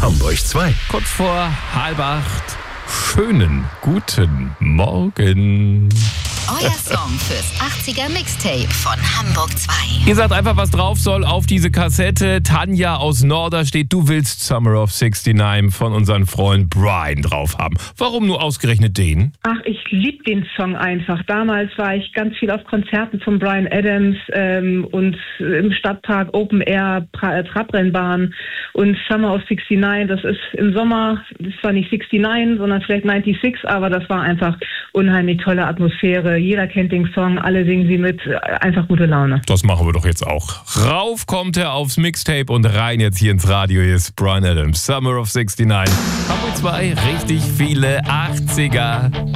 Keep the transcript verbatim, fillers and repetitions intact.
Hamburg zwei. Kurz vor halb acht. Schönen guten Morgen. Euer Song fürs achtziger Mixtape von Hamburg zwei. Ihr sagt einfach, was drauf soll auf diese Kassette. Tanja aus Norderstedt, du willst Summer of sixty-nine von unserem Freund Brian drauf haben. Warum nur ausgerechnet den? Ach, ich liebe den Song einfach. Damals war ich ganz viel auf Konzerten von Bryan Adams ähm, und im Stadtpark Open Air pra- Trabrennbahn und Summer of sixty-nine. Das ist im Sommer, das war nicht sixty-nine, sondern vielleicht neunundsechzig, aber das war einfach unheimlich tolle Atmosphäre. Jeder kennt den Song, alle singen sie mit, einfach gute Laune. Das machen wir doch jetzt auch. Rauf kommt er aufs Mixtape und rein jetzt hier ins Radio. Hier ist Bryan Adams, Summer of sixty-nine. Hamburg zwei, richtig viele achtziger.